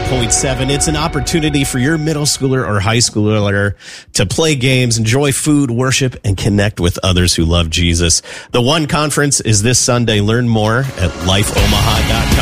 101.7. It's an opportunity for your middle schooler or high schooler to play games, enjoy food, worship, and connect with others who love Jesus. The One Conference is this Sunday. Learn more at lifeomaha.com.